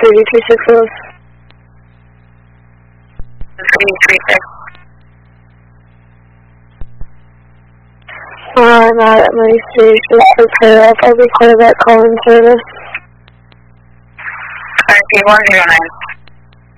3260. 336. I'm out at my station for pair up. I'll be clear that call in service. RP 109.